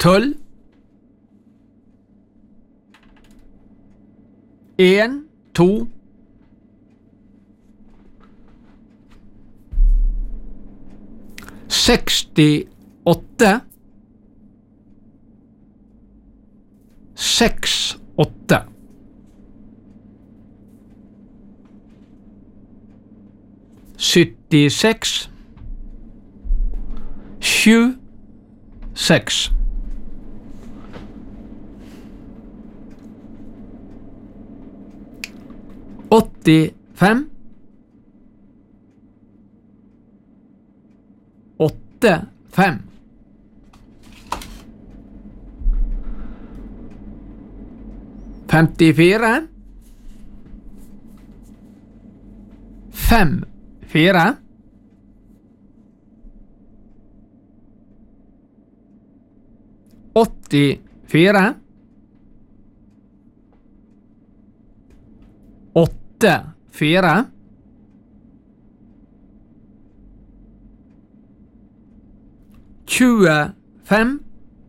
12 1 2 68 68 76 7 6 85 8 5 54 5 4 84 8 4 25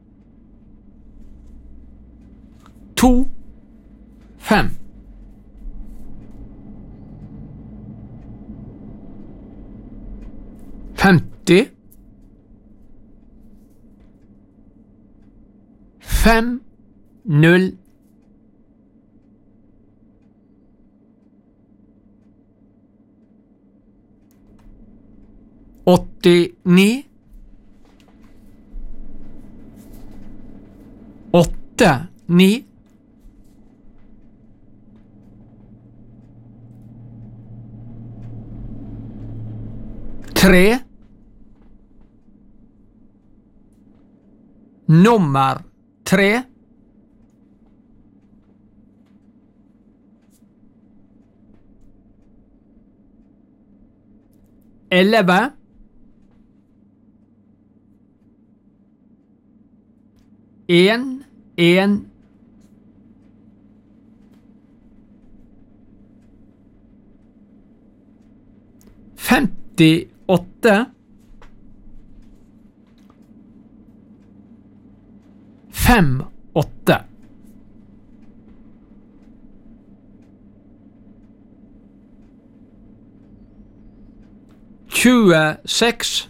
2 5 50 5 0 89 8 9 3 nummer 3 11 1 1 58 5 8 26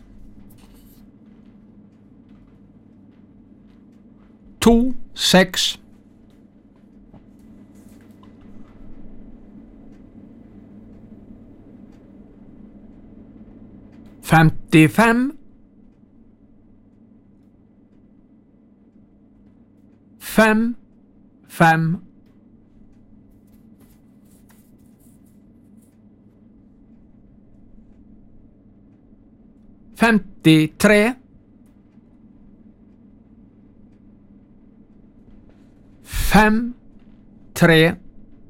2 6 55 5 5 53 5 3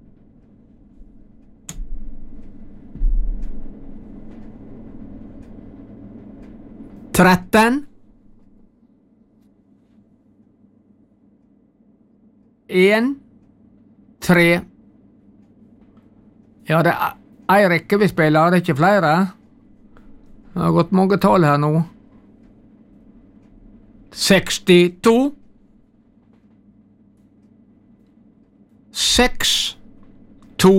13 1 3 Ja, det er en rekke vi spiller, det er ikke flere. Det har gått mange tall her nå. 62 6 2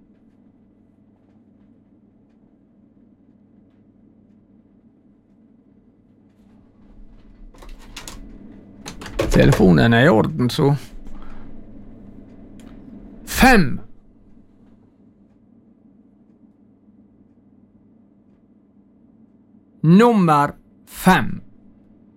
Telefonen er i orden, så 5 nummer 5